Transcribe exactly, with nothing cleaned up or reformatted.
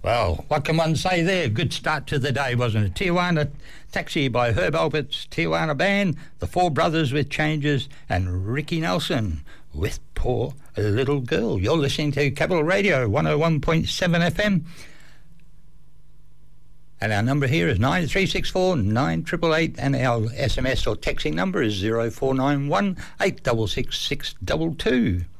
Well, what can one say there? Good start to the day, wasn't it? Tijuana Taxi by Herb Albert's Tijuana Band, The Four Brothers with Changes, and Ricky Nelson with Poor Little Girl. You're listening to Capital Radio, one oh one point seven F M. And our number here is nine three six four nine eight eight eight, and our S M S or texting number is zero four nine one eight six six six two two.